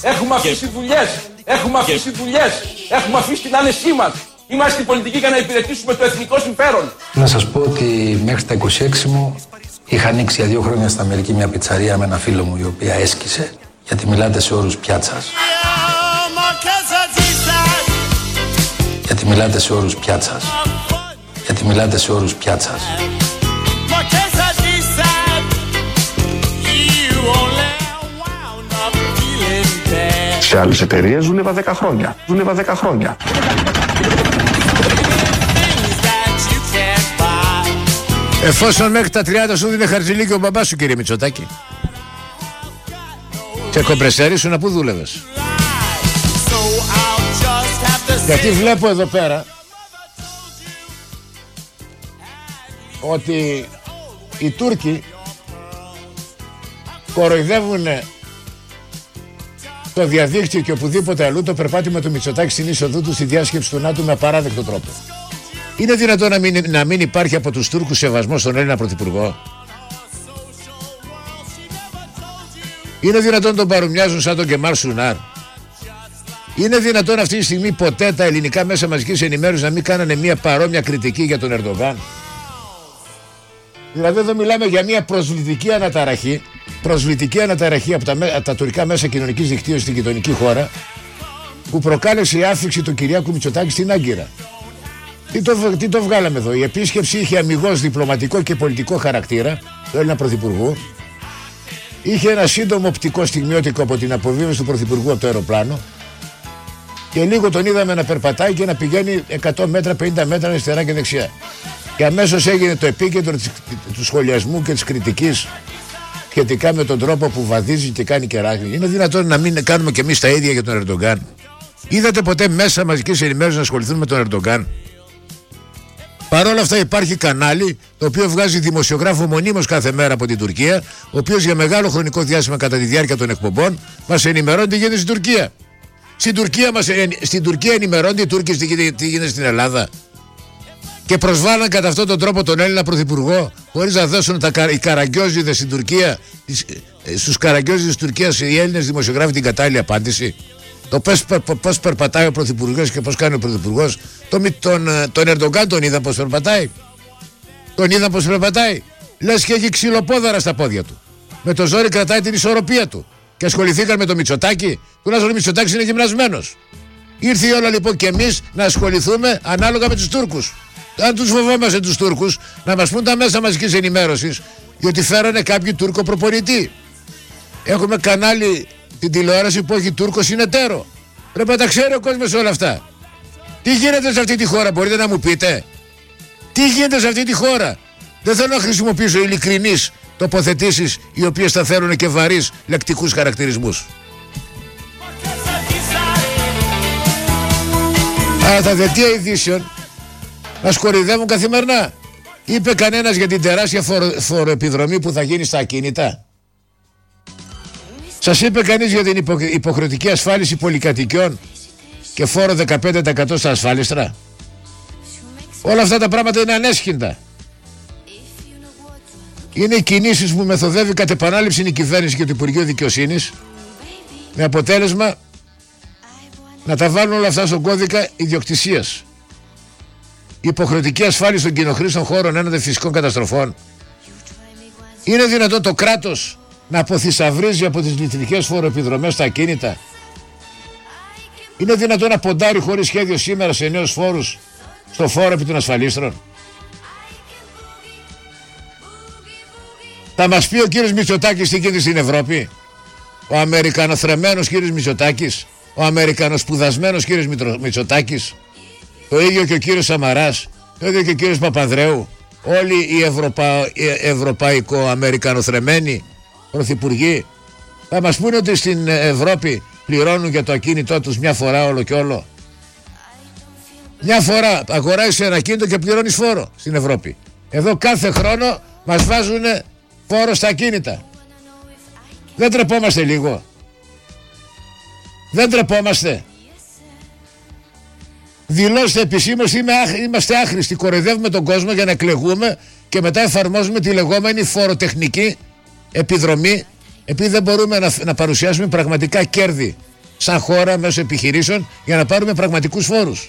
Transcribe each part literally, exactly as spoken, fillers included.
Έχουμε αφήσει δουλειές. Έχουμε αφήσει δουλειές. Έχουμε αφήσει την άνεσή μας. Είμαστε στην πολιτική για να υπηρετήσουμε το εθνικό συμφέρον. Να σας πω ότι μέχρι τα είκοσι έξι μου είχα ανοίξει για δύο χρόνια στην Αμερική μια πιτσαρία με ένα φίλο μου η οποία έσκησε, γιατί μιλάτε σε όρους πιάτσας. Γιατί μιλάτε σε όρους πιάτσας. Γιατί μιλάτε σε όρους πιάτσας. Σε άλλες εταιρείες δούλευα δέκα χρόνια. Δούλευα δέκα χρόνια. Εφόσον μέχρι τα τριάντα σου δίνε χαρτζηλίκι ο μπαμπάς σου, κύριε Μητσοτάκη. Και κομπρεσέρι σου να πού δούλευες? Γιατί βλέπω εδώ πέρα ότι οι Τούρκοι κοροϊδεύουν το διαδίκτυο και οπουδήποτε αλλού το περπάτημα του Μητσοτάκη στην είσοδό του στη διάσκεψη του ΝΑΤΟ με απαράδεκτο τρόπο. Είναι δυνατόν να μην, να μην υπάρχει από τους Τούρκους σεβασμό στον Έλληνα Πρωθυπουργό? Είναι δυνατόν να τον παρομοιάζουν σαν τον Κεμάλ Σουνάρ? Είναι δυνατόν αυτή τη στιγμή ποτέ τα ελληνικά μέσα μαζικής ενημέρωσης να μην κάνανε μια παρόμοια κριτική για τον Ερντογάν? Δηλαδή εδώ μιλάμε για μια προσβλητική αναταραχή, προσβλητική αναταραχή από τα, από τα τουρκικά μέσα κοινωνικής δικτύωσης στην γειτονική χώρα, που προκάλεσε η άφηξη του Κυριάκου Μητσοτάκη στην Άγκυρα. Τι το, τι το βγάλαμε εδώ? Η επίσκεψη είχε αμιγώς διπλωματικό και πολιτικό χαρακτήρα του Έλληνα Πρωθυπουργού. Είχε ένα σύντομο οπτικό στιγμιότικο από την αποβίβαση του Πρωθυπουργού από το αεροπλάνο. Και λίγο τον είδαμε να περπατάει και να πηγαίνει εκατό μέτρα, πενήντα μέτρα αριστερά και δεξιά. Και αμέσως έγινε το επίκεντρο της, του σχολιασμού και της κριτικής σχετικά με τον τρόπο που βαδίζει και κάνει κεράκι. Είναι δυνατόν να μην κάνουμε κι εμείς τα ίδια για τον Ερντογκάν? Είδατε ποτέ μέσα μαζικής ενημέρωσης να ασχοληθούν με τον Ερντογκάν? Παρ' όλα αυτά υπάρχει κανάλι το οποίο βγάζει δημοσιογράφο μονίμως κάθε μέρα από την Τουρκία, ο οποίος για μεγάλο χρονικό διάστημα κατά τη διάρκεια των εκπομπών μας ενημερώνει τι γίνεται στην Τουρκία. Στην Τουρκία, μας, στην Τουρκία ενημερώνται οι Τούρκοι τι γίνεται στην Ελλάδα. Και προσβάλλαν κατά αυτόν τον τρόπο τον Έλληνα Πρωθυπουργό, χωρίς να δώσουν τα, οι καραγκιόζιδες στην Τουρκία, στους καραγκιόζιδες της Τουρκίας οι Έλληνες δημοσιογράφοι την κατάλληλη απάντηση. Το πώς, πώς περπατάει ο Πρωθυπουργός και πώς κάνει ο Πρωθυπουργός. Τον, τον, τον Ερντογκάν τον είδα πώς περπατάει. Τον είδα πώς περπατάει. Λες και έχει ξυλοπόδαρα στα πόδια του. Με το ζόρι κρατάει την ισορροπία του. Και ασχοληθήκαν με το Μητσοτάκη. Τουλάχιστον ο Μητσοτάκης είναι γυμνασμένος. Ήρθε η ώρα λοιπόν και εμείς να ασχοληθούμε ανάλογα με τους Τούρκους. Αν τους φοβόμαστε τους Τούρκους, να μας πούν τα μέσα μαζικής ενημέρωσης, διότι φέρανε κάποιοι Τούρκο προπονητή. Έχουμε κανάλι την τηλεόραση που έχει Τούρκο συνεταίρο. Πρέπει να τα ξέρει ο κόσμος όλα αυτά. Τι γίνεται σε αυτή τη χώρα, μπορείτε να μου πείτε? Τι γίνεται σε αυτή τη χώρα? Δεν θέλω να χρησιμοποιήσω ειλικρινείς τοποθετήσεις οι οποίες θα θέλουν και βαρύς λεκτικούς χαρακτηρισμούς. Αλλά τα δελτία ειδήσεων μας κορυδεύουν καθημερινά. Είπε κανένας για την τεράστια φορο, φοροεπιδρομή που θα γίνει στα ακίνητα? Σας είπε κανείς για την υπο, υποχρεωτική ασφάλιση πολυκατοικιών και φόρο δεκαπέντε τοις εκατό στα ασφάλιστρα? Όλα αυτά τα πράγματα είναι ανέσχυντα. Είναι οι κινήσεις που μεθοδεύει κατ' επανάληψη η κυβέρνηση και το Υπουργείο Δικαιοσύνης, με αποτέλεσμα να τα βάλουν όλα αυτά στον κώδικα ιδιοκτησίας. Η υποχρεωτική ασφάλιση των κοινοχρήστων χώρων έναντι φυσικών καταστροφών. Είναι δυνατόν το κράτος να αποθυσαυρίζει από τις λιτρικές φοροεπιδρομές στα ακίνητα? Είναι δυνατόν να ποντάρει χωρίς σχέδιο σήμερα σε νέους φόρους στο φόρο επί των ασφαλίστρων? Θα μας πει ο κύριος Μητσοτάκης τι γίνεται στην Ευρώπη? Ο Αμερικανοθρεμμένος κύριος Μητσοτάκης, ο Αμερικανοspουδασμένος κύριος Μητσοτάκης, το ίδιο και ο κύριος Σαμαράς, το ίδιο και ο κύριος Παπανδρέου, όλοι οι Ευρωπα... ευρωπαϊκο-αμερικανοθρεμμένοι πρωθυπουργοί θα μας πούνε ότι στην Ευρώπη πληρώνουν για το ακίνητό τους μια φορά όλο και όλο? Μια φορά αγοράζεις ένα ακίνητο και πληρώνεις φόρο στην Ευρώπη. Εδώ κάθε χρόνο μας βάζουν φόρο στα ακίνητα. Δεν τρεπόμαστε λίγο? Δεν τρεπόμαστε? Δηλώστε επισήμως είμαστε άχρηστοι, κοροϊδεύουμε τον κόσμο για να εκλεγούμε και μετά εφαρμόζουμε τη λεγόμενη φοροτεχνική επιδρομή, επειδή δεν μπορούμε να, να παρουσιάσουμε πραγματικά κέρδη σαν χώρα μέσω επιχειρήσεων για να πάρουμε πραγματικούς φόρους?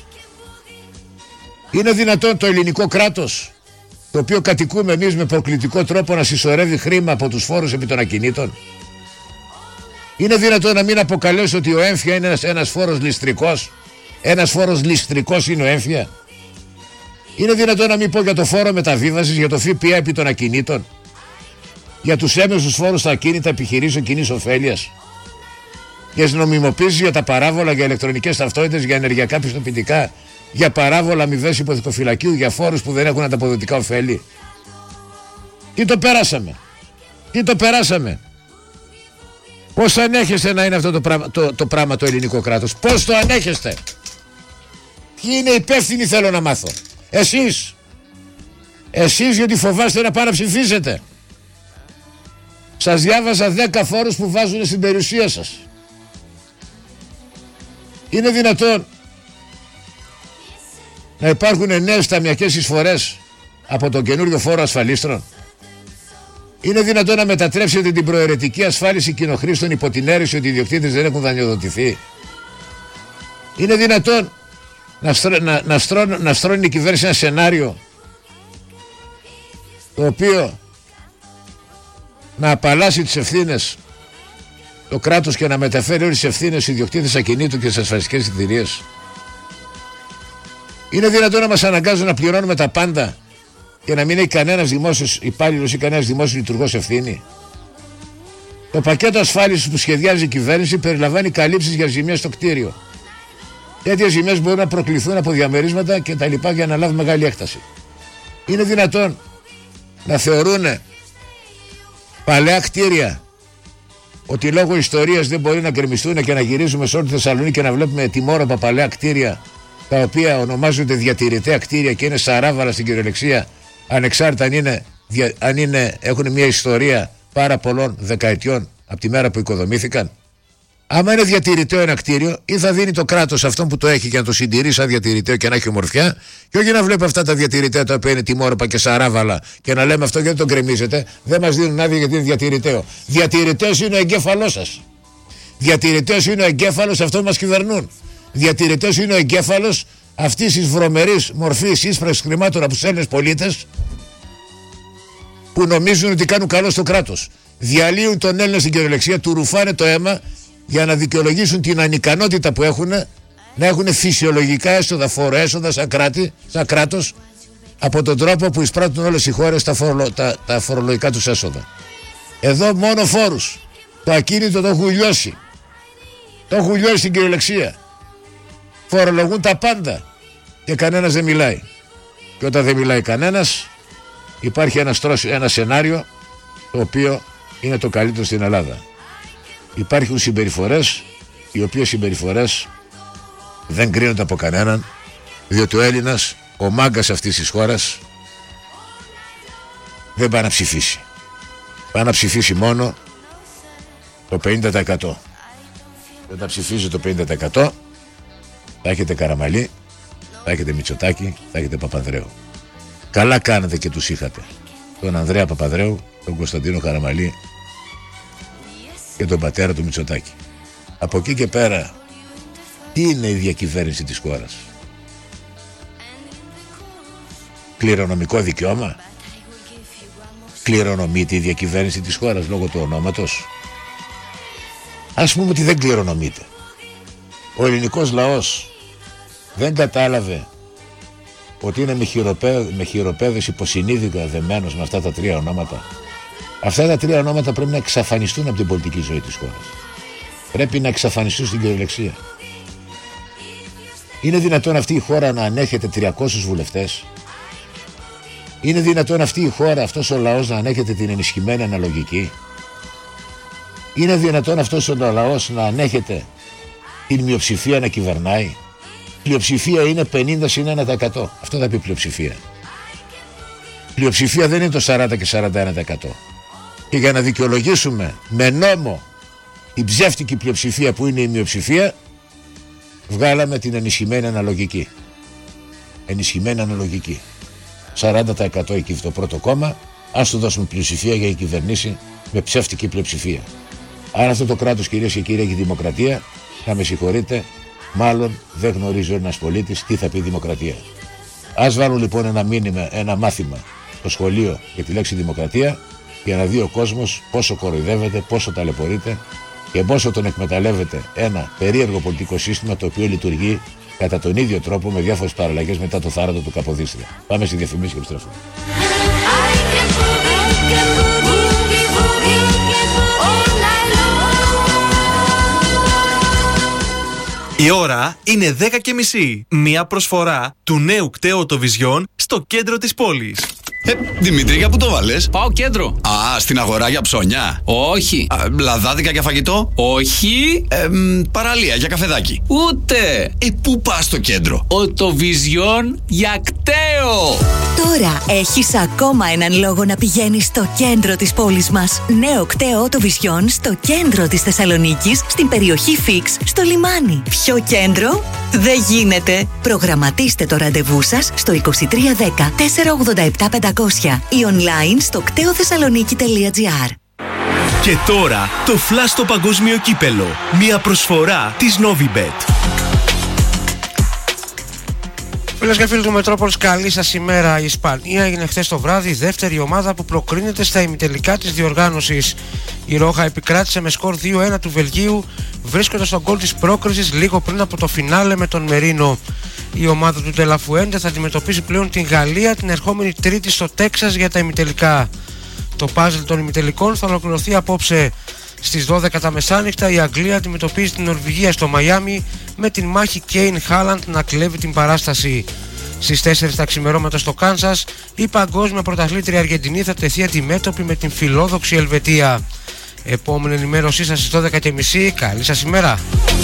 Είναι δυνατόν το ελληνικό κράτος, το οποίο κατοικούμε εμείς με προκλητικό τρόπο, να συσσωρεύει χρήμα από τους φόρους επί των ακινήτων? Είναι δυνατόν να μην αποκαλέσω ότι ο έμφυα είναι ένας, ένας φόρος ληστρικός? Ένας φόρος ληστρικός είναι ο έμφυα? Είναι δυνατόν να μην πω για το φόρο μεταβίβασης, για το ΦΠΑ επί των ακινήτων, για τους έμεσους φόρους στα ακίνητα επιχειρήσεων κοινής ωφέλειας, για τις νομιμοποίησεις, για τα παράβολα, για ηλεκτρονικές ταυτότητες, για ενεργειακά πιστοποιητικά, για παράβολα αμοιβές υποθηκοφυλακίου, για φόρους που δεν έχουν ανταποδοτικά ωφέλη? Τι το περάσαμε? Τι το περάσαμε? Πώς ανέχεστε να είναι αυτό το πράγμα το, το, πράγμα το ελληνικό κράτος? Πώς το ανέχεστε? Ποιοι είναι υπεύθυνοι, θέλω να μάθω? Εσείς. Εσείς, γιατί φοβάστε να πάνε να ψηφίσετε. Σας διάβαζα δέκα φόρους που βάζουν στην περιουσία σας. Είναι δυνατόν να υπάρχουν νέες ταμιακές εισφορές από τον καινούριο φόρο ασφαλίστρων? Είναι δυνατόν να μετατρέψετε την προαιρετική ασφάλιση κοινοχρήστων υπό την αίρεση ότι οι ιδιοκτήτες δεν έχουν δανειοδοτηθεί? Είναι δυνατόν να, στρώ, να, να, στρώ, να στρώνει η κυβέρνηση ένα σενάριο το οποίο να απαλλάσσει τις ευθύνες το κράτος και να μεταφέρει όλες τις ευθύνες στους ιδιοκτήτες ακινήτου και στις ασφαλιστικές εταιρείες? Είναι δυνατόν να μας αναγκάζουν να πληρώνουμε τα πάντα και να μην έχει κανένας δημόσιος υπάλληλος ή κανένας δημόσιος λειτουργός ευθύνη? Το πακέτο ασφάλισης που σχεδιάζει η κυβέρνηση περιλαμβάνει καλύψεις για ζημιές στο κτίριο. Τέτοιες ζημιές μπορούν να προκληθούν από διαμερίσματα και τα λοιπά για να λάβουν μεγάλη έκταση. Είναι δυνατόν να θεωρούν παλαιά κτίρια ότι λόγω ιστορίας δεν μπορεί να γκρεμιστούν και να γυρίζουμε σε όλη τη Θεσσαλονίκη και να βλέπουμε τιμόρροπα παλαιά κτίρια, τα οποία ονομάζονται διατηρητέα κτίρια και είναι σαράβαλα στην κυριολεξία, ανεξάρτητα αν, είναι, αν είναι, έχουν μια ιστορία πάρα πολλών δεκαετιών από τη μέρα που οικοδομήθηκαν? Άμα είναι διατηρηταίο ένα κτίριο, ή θα δίνει το κράτος αυτόν που το έχει και να το συντηρεί σαν διατηρηταίο και να έχει ομορφιά, και όχι να βλέπει αυτά τα διατηρηταία τα οποία είναι τιμόρροπα και σαράβαλα και να λέμε αυτό γιατί τον γκρεμίζετε, δεν μας δίνουν άδεια γιατί είναι διατηρηταίο. Διατηρηταίος είναι ο εγκέφαλός σας. Διατηρηταίος είναι ο εγκέφαλος αυτών που μας κυβερνούν. Διατηρηταίος είναι ο εγκέφαλος αυτής της βρωμερής μορφής ίσπραξης χρημάτων από τους Έλληνες πολίτες που νομίζουν ότι κάνουν καλό στο κράτος. Διαλύουν τον Έλληνα στην κυριολεξία, του ρουφάνε το αίμα για να δικαιολογήσουν την ανικανότητα που έχουν να έχουν φυσιολογικά έσοδα, φοροέσοδα σαν, κράτη, σαν κράτος, από τον τρόπο που εισπράττουν όλες οι χώρες τα, φορολο, τα, τα φορολογικά τους έσοδα. Εδώ μόνο φόρους. Το ακίνητο το έχουν λιώσει. Το έχουν λιώσει στην κυριολεξία. Φορολογούν τα πάντα και κανένας δεν μιλάει. Και όταν δεν μιλάει κανένας, υπάρχει ένα, στρώσιο, ένα σενάριο το οποίο είναι το καλύτερο στην Ελλάδα. Υπάρχουν συμπεριφορές, οι οποίες συμπεριφορές δεν κρίνονται από κανέναν, διότι ο Έλληνας, ο μάγκας αυτής της χώρας, δεν πάει να ψηφίσει. Πάει να ψηφίσει μόνο το πενήντα τοις εκατό. Και όταν ψηφίζει το πενήντα τοις εκατό θα έχετε Καραμαλή, θα έχετε Μητσοτάκη, θα έχετε Παπανδρέου. Καλά κάνετε και τους είχατε. Τον Ανδρέα Παπανδρέου, τον Κωνσταντίνο Καραμαλή και τον πατέρα του Μητσοτάκη. Από εκεί και πέρα, τι είναι η διακυβέρνηση της χώρας? Κληρονομικό δικαίωμα? Κληρονομείται η διακυβέρνηση της χώρας λόγω του ονόματος? Ας πούμε ότι δεν κληρονομείται. Ο ελληνικός λαός δεν κατάλαβε ότι είναι με, χειροπέ, με χειροπέδες υποσυνείδητα δεμένος με αυτά τα τρία ονόματα. Αυτά τα τρία ονόματα πρέπει να εξαφανιστούν από την πολιτική ζωή της χώρας. Πρέπει να εξαφανιστούν στην κυριολεξία. Είναι δυνατόν αυτή η χώρα να ανέχεται τριακόσιους βουλευτές? Είναι δυνατόν αυτή η χώρα, αυτός ο λαός να ανέχεται την ενισχυμένη αναλογική? Είναι δυνατόν αυτός ο λαός να ανέχεται την μειοψηφία να κυβερνάει? Πλειοψηφία είναι πενήντα συν ένα τοις εκατό. Αυτό θα πει πλειοψηφία. Πλειοψηφία δεν είναι το σαράντα και σαράντα ένα τοις εκατό. Και για να δικαιολογήσουμε με νόμο την ψεύτικη πλειοψηφία που είναι η μειοψηφία, βγάλαμε την ενισχυμένη αναλογική. Ενισχυμένη αναλογική. σαράντα τοις εκατό εκεί το πρώτο κόμμα, ας του δώσουμε πλειοψηφία για να κυβερνήσει με ψεύτικη πλειοψηφία. Αν αυτό το κράτος, κυρίες και κύριοι, έχει δημοκρατία, θα με συγχωρείτε, μάλλον δεν γνωρίζει ένας πολίτης τι θα πει δημοκρατία. Ας βάλουν λοιπόν ένα μήνυμα, ένα μάθημα στο σχολείο για τη λέξη δημοκρατία, για να δει ο κόσμος πόσο κοροϊδεύεται, πόσο ταλαιπωρείται και πόσο τον εκμεταλλεύεται ένα περίεργο πολιτικό σύστημα το οποίο λειτουργεί κατά τον ίδιο τρόπο με διάφορες παραλλαγές μετά το θάνατο του Καποδίστρια. Πάμε στη διαφημίση και επιστρέφουμε. Η ώρα είναι δέκα και μισή. Μία προσφορά του νέου κταίου Οτοβιζιόν στο κέντρο της πόλης. Ε, Δημήτρη, για πού το βάλες? Πάω κέντρο. Α, στην αγορά για ψώνια. Όχι. Α, λαδάδικα για φαγητό. Όχι. Ε, μ, παραλία για καφεδάκι. Ούτε. Ε, πού πας στο κέντρο? Οτοβιζιόν για κταίο. Τώρα έχεις ακόμα έναν λόγο να πηγαίνεις στο κέντρο της πόλης μας. Νέο κταίο Οτοβιζιόν στο κέντρο της Θεσσαλονίκης, στην περιοχή Φίξ, στο λιμάνι. Ποιο κέντρο? Δεν γίνεται. Προγραμματίστε το ραντεβού σας στο είκοσι τρία δέκα τετρακόσια ογδόντα επτά πεντακόσια ή online στο κταίο θεσσαλονίκη τελεία τζι άρ. Και τώρα το φλας στο παγκόσμιο κύπελο. Μία προσφορά της Novibet. Φίλες και φίλοι του Μετρόπολης, καλή σας ημέρα. Η Ισπανία έγινε χθες το βράδυ η δεύτερη ομάδα που προκρίνεται στα ημιτελικά της διοργάνωσης. Η Ρόχα επικράτησε με σκορ δύο ένα του Βελγίου, βρίσκοντας τον γκολ της πρόκρισης λίγο πριν από το φινάλε με τον Μερίνο. Η ομάδα του Τελαφουέντε θα αντιμετωπίσει πλέον την Γαλλία την ερχόμενη Τρίτη στο Τέξας για τα ημιτελικά. Το πάζλ των ημιτελικών θα ολοκληρωθεί απόψε. Στις δώδεκα τα μεσάνυχτα η Αγγλία αντιμετωπίζει την Νορβηγία στο Μαϊάμι, με την μάχη Κέιν Χάλαντ να κλέβει την παράσταση. Στις τέσσερα τα ξημερώματα στο Κάνσας η παγκόσμια πρωταθλήτρια Αργεντινή θα τεθεί αντιμέτωπη με την φιλόδοξη Ελβετία. Επόμενη ενημέρωσή σας στις δώδεκα και μισή. Καλή σας ημέρα.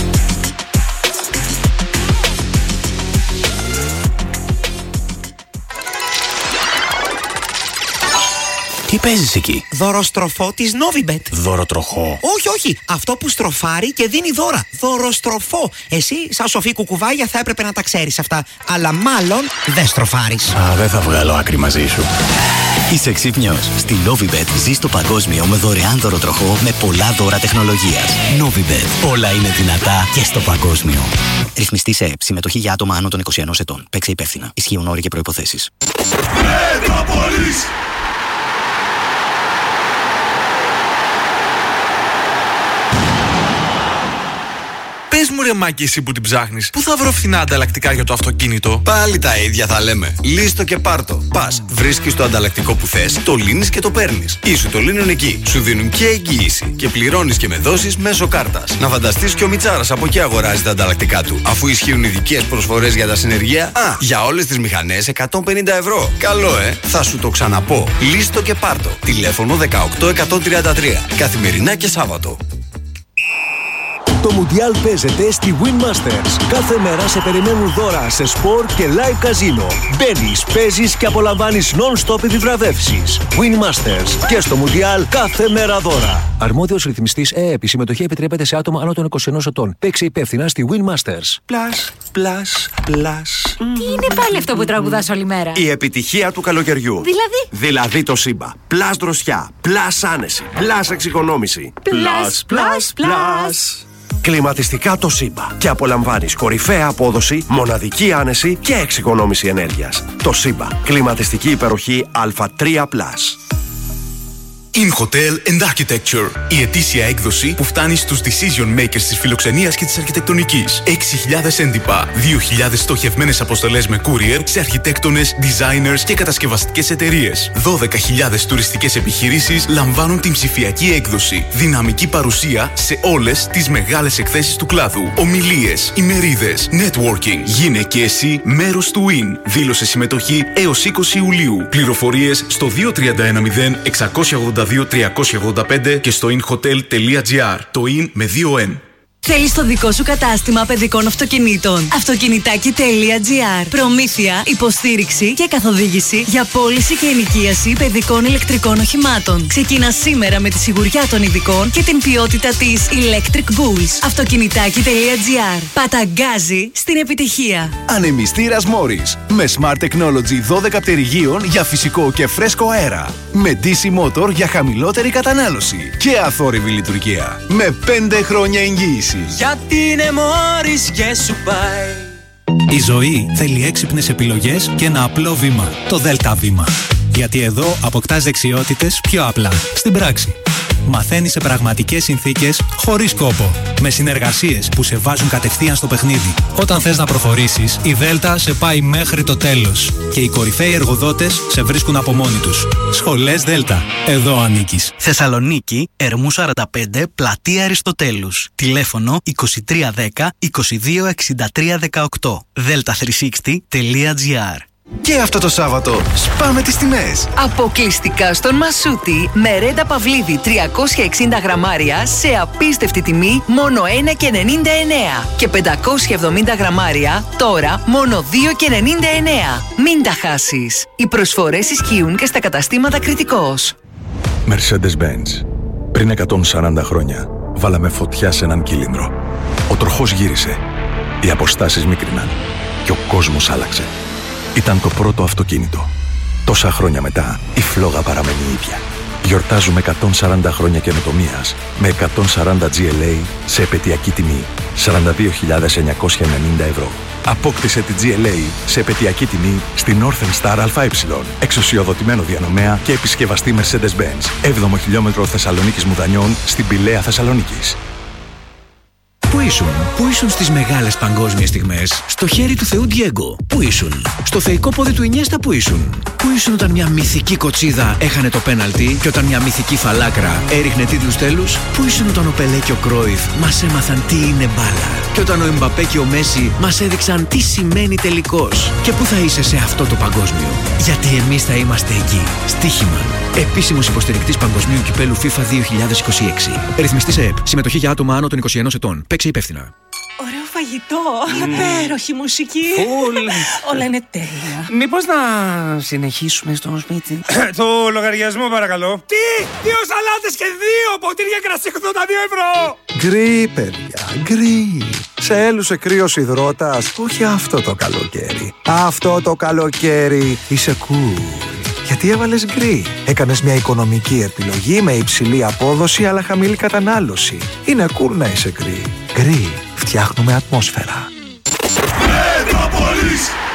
Τι παίζεις εκεί? Δωροστροφό της Novibet. Δωροτροχό? Όχι, όχι. Αυτό που στροφάρει και δίνει δώρα. Δωροστροφό. Εσύ, σαν σοφή κουκουβάγια, θα έπρεπε να τα ξέρεις αυτά. Αλλά μάλλον δεν στροφάρεις. Α, δεν θα βγάλω άκρη μαζί σου. Είσαι ξύπνιος. Στη Novibet ζεις το παγκόσμιο με δωρεάν δωροτροχό με πολλά δώρα τεχνολογίας. Novibet. Όλα είναι δυνατά και στο παγκόσμιο. Ρυθμιστή σε ΕΕΠ. Συμμετοχή για άτομα άνω των είκοσι ενός ετών. Παίξε υπεύθυνα. Ισχύουν όροι και προϋποθέσεις. Μετρόπολης. Πες μου ρε Μάκη, εσύ που την ψάχνεις, πού θα βρω φθηνά ανταλλακτικά για το αυτοκίνητο? Πάλι τα ίδια θα λέμε. Λύστο και πάρτο. Πας, βρίσκεις το ανταλλακτικό που θες, το λύνεις και το παίρνεις. Ή σου το λύνουν εκεί. Σου δίνουν και εγγύηση. Και πληρώνεις και με δόσεις μέσω κάρτας. Να φανταστείς και ο Μιτσάρας από εκεί αγοράζει τα ανταλλακτικά του. Αφού ισχύουν ειδικές προσφορές για τα συνεργεία. Α, για όλες τις μηχανές εκατόν πενήντα ευρώ. Καλό, ε! Θα σου το ξαναπώ. Λύστο και πάρτο. Τηλέφωνο δεκαοκτώ εκατόν τριάντα τρία. Καθημερινά και Σάββατο. Το Μουντιάλ παίζεται στη Win Masters. Κάθε μέρα σε περιμένουν δώρα σε σπορ και live καζίνο. Μπαίνεις, παίζεις και απολαμβάνεις non-stop επιβραβεύσεις. Win Masters. Και στο Μουντιάλ κάθε μέρα δώρα. Αρμόδιος ρυθμιστής ΕΕΠ. Η συμμετοχή επιτρέπεται σε άτομα άνω των είκοσι ενός ετών. Παίξε υπεύθυνα στη Win Masters. Πλάς, πλάς, πλάς. Τι είναι πάλι αυτό που τραγουδάς όλη μέρα? Η επιτυχία του καλοκαιριού. Δηλαδή? Δηλαδή το Σύμπα. Πλάς δροσιά, πλάς άνεση, πλάς εξοικονόμηση. Πλάς, πλάς, πλάς. Κλιματιστικά το Σύμπα. Και απολαμβάνεις κορυφαία απόδοση, μοναδική άνεση και εξοικονόμηση ενέργειας. Το Σύμπα. Κλιματιστική υπεροχή Α τρία πλας. In Hotel and Architecture. Η ετήσια έκδοση που φτάνει στους decision makers της φιλοξενίας και της αρχιτεκτονικής. έξι χιλιάδες έντυπα, δύο χιλιάδες στοχευμένες αποστολές με courier σε αρχιτέκτονες, designers και κατασκευαστικές εταιρείες. δώδεκα χιλιάδες τουριστικές επιχειρήσεις λαμβάνουν την ψηφιακή έκδοση. Δυναμική παρουσία σε όλες τις μεγάλες εκθέσεις του κλάδου. Ομιλίες, ημερίδες, networking. Γίνε και εσύ μέρος του Win. Δήλωσε συμμετοχή έως είκοσι Ιουλίου. Πληροφορίες στο δύο τρία ένα μηδέν εξακόσια ογδόντα δύο τριακόσια ογδόντα πέντε και στο inhotel τελεία gr. Το in με δύο N. Θέλεις το δικό σου κατάστημα παιδικών αυτοκινήτων? Αυτοκινητάκι τελεία τζι άρ. Προμήθεια, υποστήριξη και καθοδήγηση για πώληση και ενοικίαση παιδικών ηλεκτρικών οχημάτων. Ξεκινά σήμερα με τη σιγουριά των ειδικών και την ποιότητα της Electric Bulls. Αυτοκινητάκι τελεία τζι άρ. Παταγκάζει στην επιτυχία. Ανεμιστήρας Morris. Με Smart Technology δώδεκα πτερυγίων για φυσικό και φρέσκο αέρα. Με ντι σι Motor για χαμηλότερη κατανάλωση. Και αθόρυβη λειτουργία. Με πέντε χρόνια εγγύηση. Γιατί είναι Morris και σου πάει. Η ζωή θέλει έξυπνες επιλογές και ένα απλό βήμα. Το Δέλτα Βήμα. Γιατί εδώ αποκτάς δεξιότητες πιο απλά, στην πράξη. Μαθαίνεις σε πραγματικές συνθήκες, χωρίς κόπο. Με συνεργασίες που σε βάζουν κατευθείαν στο παιχνίδι. Όταν θες να προχωρήσεις, η Δέλτα σε πάει μέχρι το τέλος. Και οι κορυφαίοι εργοδότες σε βρίσκουν από μόνοι τους. Σχολές Δέλτα. Εδώ ανήκεις. Θεσσαλονίκη, Ερμού σαράντα πέντε, Πλατεία Αριστοτέλους. Τηλέφωνο είκοσι τρία δέκα είκοσι δύο εξήντα τρία δεκαοκτώ. δέλτα τριακόσια εξήντα τελεία τζι άρ. Και αυτό το Σάββατο σπάμε τις τιμές. Αποκλειστικά στον Μασούτη με ρέντα Παυλίδη τριακόσια εξήντα γραμμάρια σε απίστευτη τιμή μόνο ένα και ενενήντα εννέα και πεντακόσια εβδομήντα γραμμάρια τώρα μόνο δύο και ενενήντα εννέα. Μην τα χάσεις. Οι προσφορές ισχύουν και στα καταστήματα Κρητικός. Mercedes-Benz. Πριν εκατόν σαράντα χρόνια βάλαμε φωτιά σε έναν κύλινδρο. Ο τροχός γύρισε. Οι αποστάσεις μίκριναν. Και ο κόσμος άλλαξε. Ήταν το πρώτο αυτοκίνητο. Τόσα χρόνια μετά, η φλόγα παραμένει ίδια. Γιορτάζουμε εκατόν σαράντα χρόνια καινοτομίας με εκατόν σαράντα τζι ελ έι σε επαιτειακή τιμή σαράντα δύο χιλιάδες εννιακόσια ενενήντα ευρώ. Απόκτησε τη τζι ελ έι σε επαιτειακή τιμή στη Northern Star ΑΕ, εξουσιοδοτημένο διανομέα και επισκευαστή Mercedes-Benz. έβδομο χιλιόμετρο Θεσσαλονίκης Μουδανιών στην Πηλαία Θεσσαλονίκης. Πού ήσουν, πού ήσουν στις μεγάλες παγκόσμιες στιγμές, στο χέρι του Θεού Ντιέγκο? Πού ήσουν, στο θεϊκό πόδι του Ινιέστα? Πού ήσουν, πού ήσουν όταν μια μυθική κοτσίδα έχανε το πέναλτι και όταν μια μυθική φαλάκρα έριχνε τίτλους τέλους? Πού ήσουν όταν ο Πελέ και ο Κρόιφ μας έμαθαν τι είναι μπάλα και όταν ο Εμπαπέ και ο Μέση μας έδειξαν τι σημαίνει τελικός? Και πού θα είσαι σε αυτό το παγκόσμιο? Γιατί εμείς θα είμαστε εκεί. Στοίχημα. Επίσημος υποστηρικτής Παγκοσμίου Κυπέλου FIFA δύο χιλιάδες είκοσι έξι. Ρυθμιστής ΕΕΠ. Συμμετοχή για άτομα άνω των είκοσι ενός ετών. Παίξε υπεύθυνα. Ωραίο φαγητό. Υπέροχη μουσική. Φουλ. Όλα είναι τέλεια. Μήπως να συνεχίσουμε στο σπίτι? Το λογαριασμό παρακαλώ. Τι! Δύο σαλάτες και δύο ποτήρια κρασί ογδόντα δύο ευρώ. Γκρι, παιδιά, γκρι. Σε έλουσε κρύος υδρότας. Όχι αυτό το καλοκαίρι. Αυτό το καλοκαίρι είσαι cool. Γιατί έβαλες γκρι. Έκανες μια οικονομική επιλογή με υψηλή απόδοση αλλά χαμηλή κατανάλωση. Είναι cool να είσαι γκρι. Γκρι. Φτιάχνουμε ατμόσφαιρα. Μετρόπολης.